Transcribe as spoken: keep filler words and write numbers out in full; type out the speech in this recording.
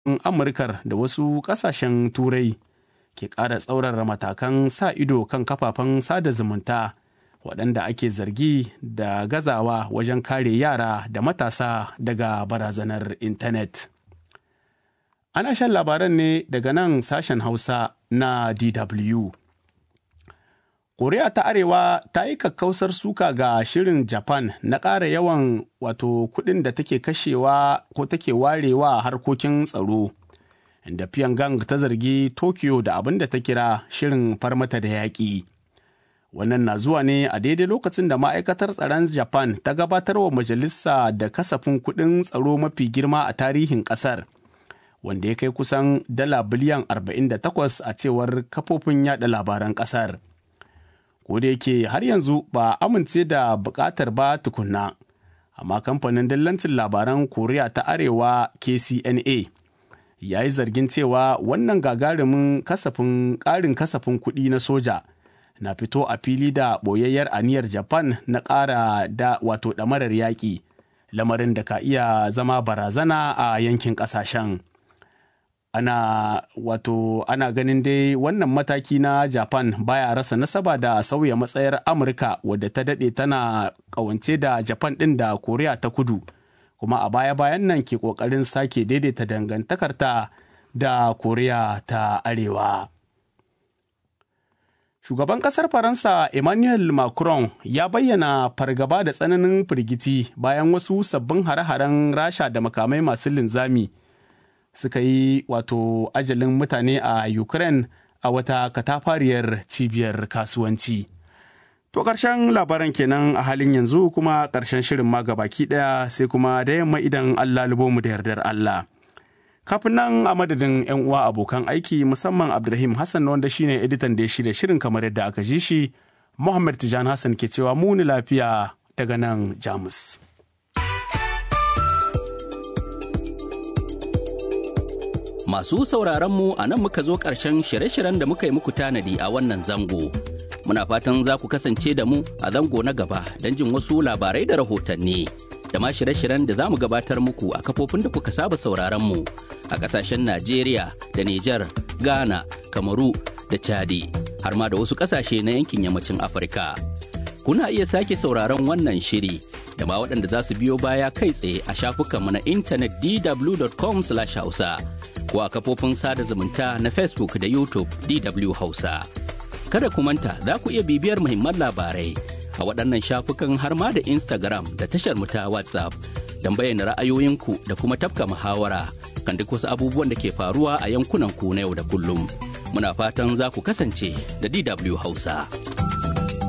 Amurkar da wasu ƙasashen Turai ke ƙara tsaurara matakan sa ido kan kafafen sada zumunta waɗanda ake zargi da gazawa wajen kare yara da matasa daga barazanar intanet. Ana shan labaran ne daga nan sashen Hausa na D W. Koriya ta Arewa ta yi kakkausar suka ga shirin Japan na ƙara yawan wato kuɗin da take kashewa ko take warewa harkokin tsaro, inda Pyongyang ta zargi Tokyo da abin da ta kira shirin farmata da yaƙi. Wannan na zuwa ne a daidai lokacin da ma'aikatar tsaron Japan ta gabatar wa majalisa da kasafin kuɗin tsaro mafi girma a tarihin ƙasar, wanda ya kai kusan dala biliyan arba'in da takwas a cewar kafofin yada labaran ƙasar. Ko da yake har yanzu ba amince da buƙatar ba tukunna, amma kamfanin dillancin labaran Koriya ta Arewa K C N A ya yi zargin cewa wannan gagarumin kasafin ƙarin kasafin kuɗi na soja na fito a fili da ɓoyayyar aniyar Japan na ƙara da wato ɗamarar yaƙi, lamarin da ka iya zama barazana a yankin ƙasashen. Ana wato ana ganin dai wannan mataki na Japan baya rasa nasaba da sauya matsayar Amurka wadda ta daɗe tana ƙawance da Japan ɗin da Koriya ta Kudu, kuma a baya-bayan nan ke ƙoƙarin sake daidaita dangantakarta da Koriya ta Arewa. Shugaban ƙasar Faransa Emmanuel Macron ya bayyana fargaba da tsananin firgici bayan wasu sabbin hare-haren Rasha da makamai masu linzami suka yi wato ajalin mutane a Ukraine a wata katafariyar cibiyar kasuwanci. To ƙarshen labaran kenan a halin yanzu, kuma ƙarshen shirin ma gabaki ɗaya sai kuma da yamma idan Allah lubo mu da yardar Allah. Kafin nan a madadin 'yan uwa abokan aiki musamman Abdulrahim Hassan wanda shine editan da ya shirya shirin kamar yadda aka ji shi, Muhammad Tijani Hassan ke cewa muni lafiya daga nan Jamus. Masu sauraron mu a nan muka zo ƙarshen shirye-shiryen da muka yi muku tanadi a wannan zango. Muna fatan za ku kasance da mu a zango na gaba don jin wasu labarai da rahotanni. Da ma shirye-shiryen da za mu gabatar muku a kafofin da kuka saba sauraron mu a ƙasashen Najeriya da Nijar, Ghana, Kamaru da Chadi, har ma da wasu ƙasashe na yankin yammacin Afirka. Kuna iya sake sauraron wannan shiri da ma waɗanda za su biyo baya kai tsaye a shafukanmu na intanet d w dot com slash hausa. ko a kafofin sada zumunta na Facebook da YouTube D W Hausa. Kada ku manta za ku iya bibiyar muhimman labarai a waɗannan shafukan har ma da Instagram da tashar mu ta WhatsApp don bayyana ra'ayoyinku da kuma tafka muhawara kan duk wasu abubuwan da ke faruwa a yankunan ku na yau da kullum. Muna fatan za ku kasance da D W Hausa.